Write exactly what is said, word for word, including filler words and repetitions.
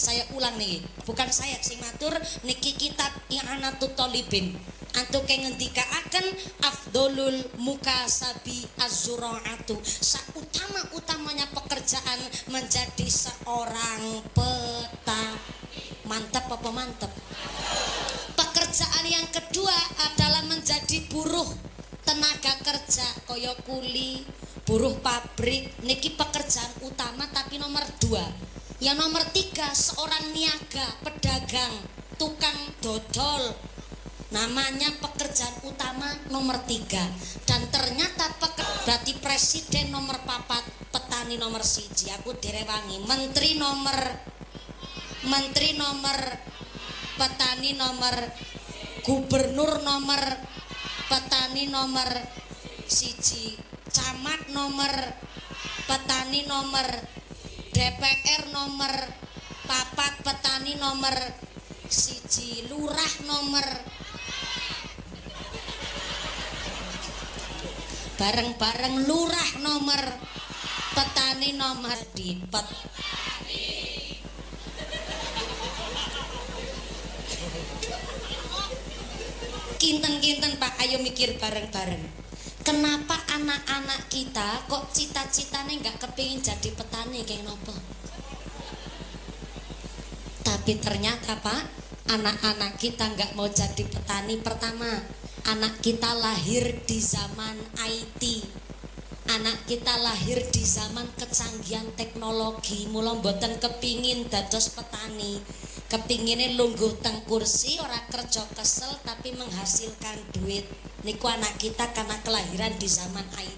Saya ulang nih, bukan saya sing matur niki kitab I'anatut Thalibin. Antuk keng ngendikaaken afdolul mukasabi az-zuraatu, sautama-utamanya pekerjaan menjadi seorang peta. Mantap apa mantap? Pekerjaan yang kedua adalah menjadi buruh tenaga kerja kaya kuli, buruh pabrik. Niki pekerjaan utama tapi nomor dua. Yang nomor tiga seorang niaga, pedagang, tukang dodol. Namanya pekerjaan utama nomor tiga. Dan ternyata pekerjaan berarti presiden nomor papat, petani nomor siji. Aku direwangi menteri nomor menteri nomor, petani nomor, gubernur nomor, petani nomor siji, camat nomor, petani nomor, D P R nomor papat, petani nomor siji, lurah nomor, bareng-bareng lurah nomor, petani nomor dipet. Kinten-kinten Pak, ayo mikir bareng-bareng. Kenapa anak-anak kita kok cita-citanya nggak kepingin jadi petani kayak nopo? Tapi ternyata Pak, anak-anak kita nggak mau jadi petani. Pertama, anak kita lahir di zaman I T. Anak kita lahir di zaman kecanggihan teknologi. Mula mboten kepingin dados petani. Kepinginnya lungguh teng kursi, ora kerja kesel tapi menghasilkan duit. Niku anak kita karena kelahiran di zaman I T.